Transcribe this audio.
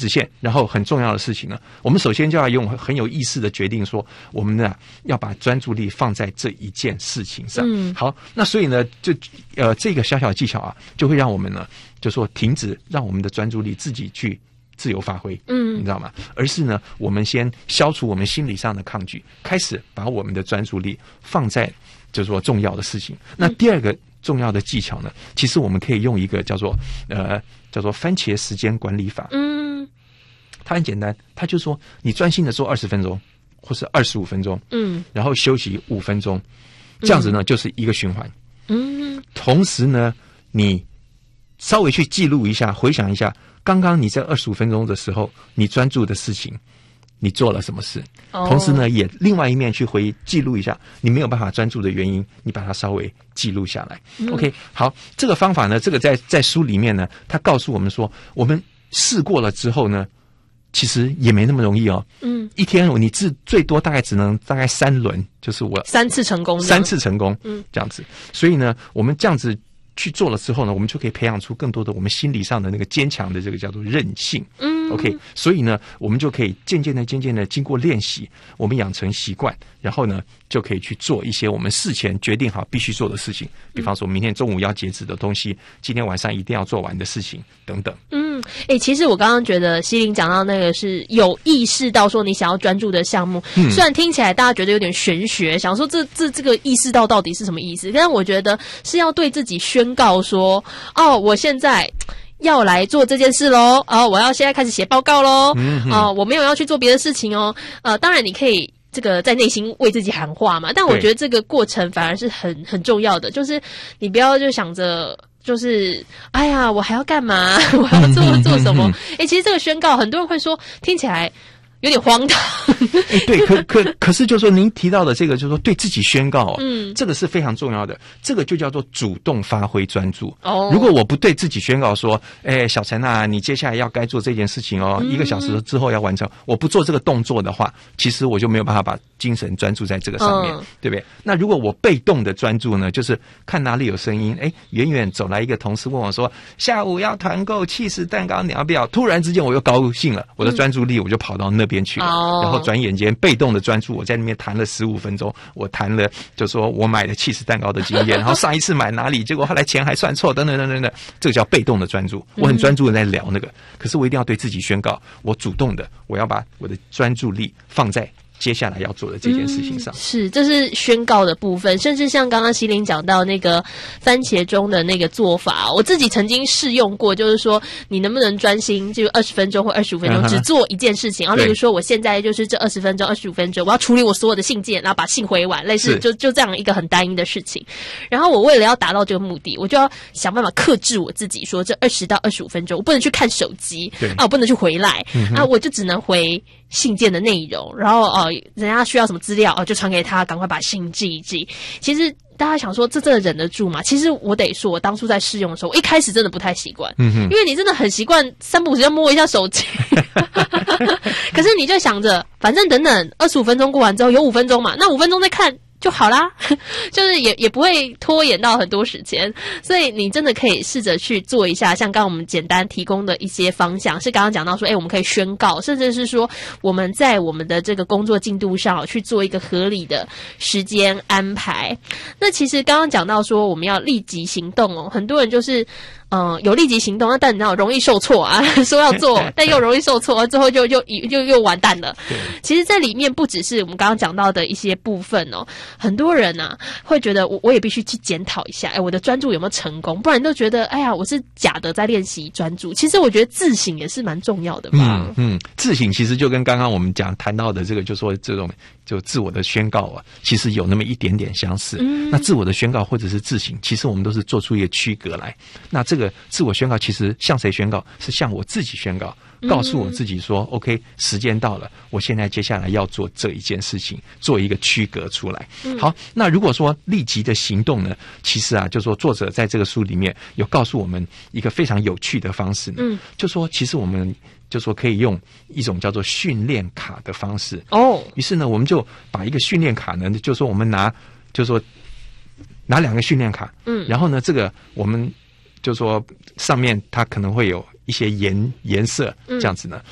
直线，然后很重要的事情呢，我们首先就要用很有意识的决定说，我们呢要把专注力放在这一件事情上。好，那所以呢，就这个小小技巧啊，就会让我们呢，就说停止让我们的专注力自己去自由发挥，你知道吗？而是呢，我们先消除我们心理上的抗拒，开始把我们的专注力放在就是说重要的事情。那第二个重要的技巧呢，其实我们可以用一个叫做番茄时间管理法。它很简单，它就说你专心的做20分钟，或是25分钟，然后休息5分钟，这样子呢就是一个循环。同时呢，你稍微去记录一下，回想一下，刚刚你在25分钟的时候，你专注的事情，你做了什么事？同时呢，也另外一面去记录一下你没有办法专注的原因，你把它稍微记录下来。OK， 好，这个方法呢，这个在书里面呢，它告诉我们说，我们试过了之后呢，其实也没那么容易哦。一天你最多大概只能大概3轮，就是我 3次成功， 这样子。所以呢，我们这样子去做了之后呢，我们就可以培养出更多的我们心理上的那个坚强的这个叫做韧性。OK， 所以呢，我们就可以渐渐的经过练习，我们养成习惯，然后呢，就可以去做一些我们事前决定好必须做的事情，比方说明天中午要截止的东西，今天晚上一定要做完的事情等等。 其实我刚刚觉得希伶讲到那个是有意识到说你想要专注的项目，虽然听起来大家觉得有点玄学，想说这个意识到底是什么意思，但是我觉得是要对自己宣告说，我现在要来做这件事咯，我要现在开始写报告咯，我没有要去做别的事情哦。当然你可以这个在内心为自己喊话嘛，但我觉得这个过程反而是很重要的，就是你不要就想着就是哎呀我还要干嘛，我要做什么。其实这个宣告很多人会说听起来有点荒唐。 对，可是就是说您提到的这个就是说对自己宣告，这个是非常重要的，这个就叫做主动发挥专注。如果我不对自己宣告说，小陈啊，你接下来要该做这件事情哦，1个小时之后要完成，我不做这个动作的话，其实我就没有办法把精神专注在这个上面，对不对？那如果我被动的专注呢，就是看哪里有声音，远远走来一个同事问我说，下午要团购起司蛋糕，你要不要？突然之间我又高兴了，我的专注力我就跑到那边去了，然后转眼间被动的专注，我在那边谈了15分钟，我谈了就说我买了起司蛋糕的经验，然后上一次买哪里，结果后来钱还算错，等等等等等，这个叫被动的专注。我很专注的在聊那个，可是我一定要对自己宣告，我主动的，我要把我的专注力放在接下来要做的这件事情上。 是，这是宣告的部分，甚至像刚刚希伶讲到那个番茄钟的那个做法，我自己曾经试用过，就是说你能不能专心就20分钟或25分钟只做一件事情，然后例如说我现在就是这20分钟25分钟我要处理我所有的信件，然后把信回完，类似就这样一个很单一的事情。然后我为了要达到这个目的，我就要想办法克制我自己，说这20到25分钟我不能去看手机，我不能去回来，我就只能回信件的内容，然后人家需要什么资料就传给他，赶快把信寄一寄。其实大家想说这真的忍得住吗？其实我得说，我当初在试用的时候，我一开始真的不太习惯，因为你真的很习惯3不5时要摸一下手机，可是你就想着，反正等等25分钟过完之后有5分钟嘛，那5分钟再看就好啦，就是也不会拖延到很多时间，所以你真的可以试着去做一下，像刚刚我们简单提供的一些方向，是刚刚讲到说，我们可以宣告，甚至是说我们在我们的这个工作进度上去做一个合理的时间安排。那其实刚刚讲到说我们要立即行动很多人就是有立即行动，但你知道容易受挫啊，说要做，但又容易受挫，之后就完蛋了。其实在里面不只是我们刚刚讲到的一些部分很多人啊会觉得我也必须去检讨一下，我的专注有没有成功，不然都觉得哎呀我是假的在练习专注。其实我觉得自省也是蛮重要的吧。 自省其实就跟刚刚我们谈到的这个，就说这种就自我的宣告其实有那么一点点相似。那自我的宣告或者是自省，其实我们都是做出一个区隔来。那这个自我宣告其实向谁宣告？是向我自己宣告，告诉我自己说 OK 时间到了，我现在接下来要做这一件事情，做一个区隔出来。好，那如果说立即的行动呢，其实就说作者在这个书里面有告诉我们一个非常有趣的方式呢，就说其实我们就说可以用一种叫做训练卡的方式。于是呢我们就把一个训练卡呢，就说我们拿2个训练卡，然后呢这个我们就说上面它可能会有一些颜色这样子呢，